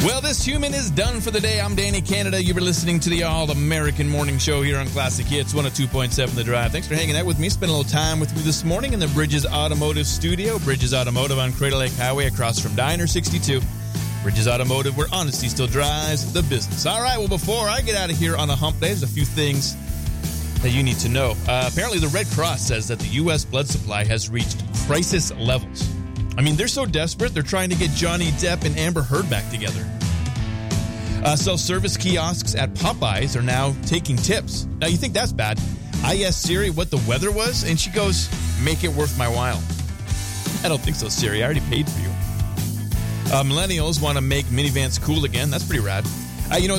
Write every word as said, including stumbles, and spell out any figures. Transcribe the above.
Well, this human is done for the day. I'm Danny Canada. You've been listening to the All-American Morning Show here on Classic Hits one oh two point seven The Drive. Thanks for hanging out with me. Spend a little time with me this morning in the Bridges Automotive studio. Bridges Automotive on Crater Lake Highway across from Diner sixty-two. Bridges Automotive, where honesty still drives the business. All right, well, before I get out of here on a hump day, there's a few things that you need to know. Uh, apparently, the Red Cross says that the U S blood supply has reached crisis levels. I mean, they're so desperate, they're trying to get Johnny Depp and Amber Heard back together. Uh, self-service kiosks at Popeyes are now taking tips. Now, you think that's bad. I asked Siri what the weather was, and she goes, make it worth my while. I don't think so, Siri. I already paid for you. Uh, millennials want to make minivans cool again. That's pretty rad. Uh, you know,